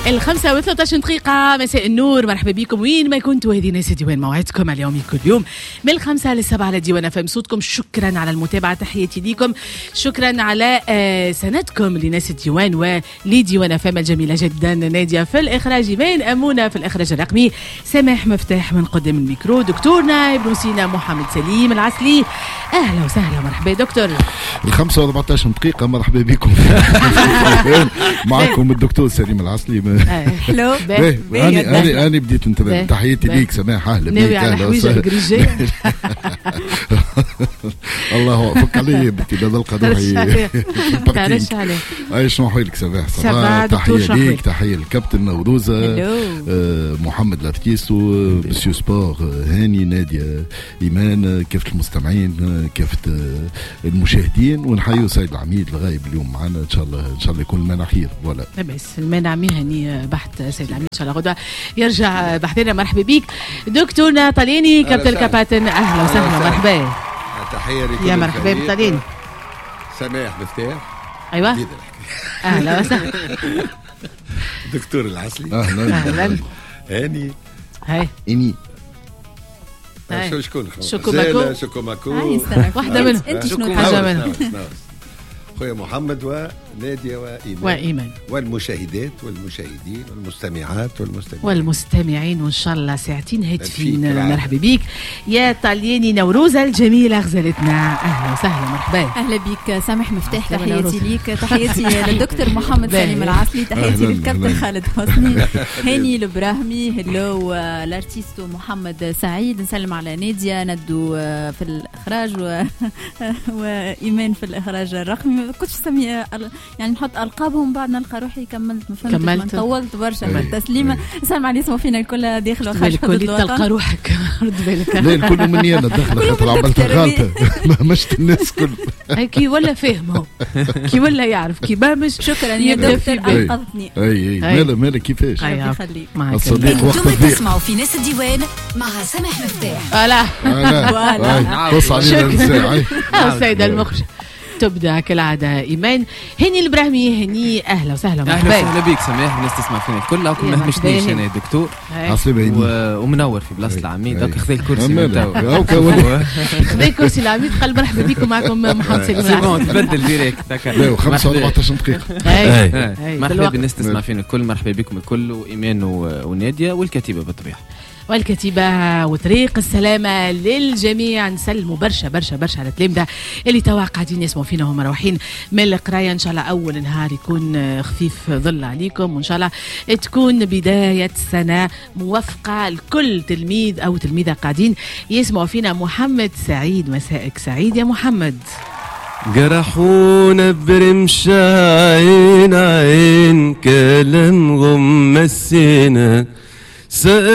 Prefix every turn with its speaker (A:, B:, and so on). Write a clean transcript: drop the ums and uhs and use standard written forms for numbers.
A: 5:13 دقيقة مساء النور، مرحبا بكم وين ما كنتوا. هذه ناس ديوان، موعدكم اليومي كل يوم من 5 ل 7 على ديوان FM صوتكم. شكرا على المتابعة، تحياتي ليكم، شكرا على سندكم لناس ديوان ولديوان FM الجميلة جدا. نادية في الإخراج، إيمان أمونة في الإخراج الرقمي، سماح مفتاح من قدام الميكرو، دكتورنا ابن سينا محمد سليم العسلي. أهلا وسهلا، مرحبا دكتور.
B: 5:14 دقيقة، مرحبا بكم. معكم الدكتور سليم العسلي.
A: حلو.
B: أنا بديت انتبه. تحياتي ليك سماح، أهلا بيك.
A: أهلا وسهلا.
B: الله فك علي بنتي بدل قدوحي.
A: تعرفش عليه.
B: أي شنو حوالك سماح؟ صباح. تحية ليك، تحية للكابتن نوروزة، محمد لارتيسو، مسيو سبور، هاني، نادية، إيمان، كافة المستمعين، كافة المشاهدين، ونحيو سيد العميد الغايب اليوم معنا. إن شاء الله يكون المانع خير. ولا
A: بس المانع مهني بحث سيد العميد، إن شاء الله غدوة يرجع بحثنا. مرحبا بيك دكتورنا طلياني، كابتن الكباتن. أهلا وسهلا، مرحبا.
C: تحية لكم
A: يا مرحبا بطلياني.
C: سماح مفتاح.
A: أيوة، أهلا وسهلا.
C: دكتور العسلي.
A: أهلا.
C: هاني.
A: هاي
B: إني
C: شكون
A: شكوماكو واحدة منهم.
D: أنت شنو
A: حاجة منهم؟
C: خويا محمد ونادية وإيمان والمشاهدات والمشاهدين والمستمعات
A: والمستمعين، وإن شاء الله ساعتين هاتفين. مرحبا بيك يا طلياني نوروزة الجميلة غزالتنا. أهلا وسهلا، مرحبا.
D: أهلا بك سامح مفتاح، تحياتي ليك، تحياتي للدكتور محمد سليم العسلي، تحياتي للكابتن خالد حسني، هاني البراهمي، هلو الارتيستو محمد سعيد، نسلم على نادية ندو في الإخراج وإيمان في الإخراج الرقمي. كنتش سمي يعني نحط ألقابهم بعد نلقى روحي كملت طولت برشا في التسليمة. سلم على اسمه فينا الكل داخل وخارج حدود الوطن.
A: تلقى روحك رد بالك.
B: لا الكل مني أنا داخل خاطر عملت غلطة. مشت الناس كل
A: كي ولا فهمه، كي ولا يعرف، كي بامش.
D: شكرا يا دكتور، أنقذتني.
B: أي مالا كيفاش
D: الصديق
B: وقت الضيق.
E: تسمعوا في ناس الديوان مع سماح مفتاح.
A: لا
B: قص علينا الساعة.
A: السيدة المخرج تبدا كالعاده. ايمان، هني البراهمي، هني اهلا وسهلا، مرحبا.
F: اهلا بك سماح، الناس تسمع فينا الكل. راكم ما همشنيش انا دكتور ومنور في بلاصه العميد. دوك خذ الكرسي خذ
A: الكرسي العميد، قال مرحبا بكم. معكم محمد سليم.
F: تبدل ديريكت.
B: 5:14 دقيقة.
F: مرحبا بالناس تسمع فينا الكل، مرحبا بكم الكل، وإيمان ونادية والكتيبة بالطبيعة.
A: والكتيبة وطريق السلامة للجميع. نسلموا برشا برشا برشا على التلامذة اللي توا قاعدين يسمعوا فينا وهم مروحين من القراية. إن شاء الله أول نهار يكون خفيف ظل عليكم، وإن شاء الله تكون بداية سنة موفقة لكل تلميذ أو تلميذة قاعدين يسمعوا فينا. محمد سعيد، مساءك سعيد يا محمد.
G: جرحونا برمش عين كلام غم مسينا.